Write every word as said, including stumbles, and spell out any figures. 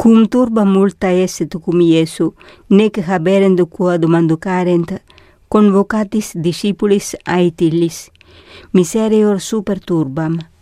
Cum turba multa esset cum Iesu, nec haberent quod manducarent, convocatis discipulis aet illis, miserior super turbam,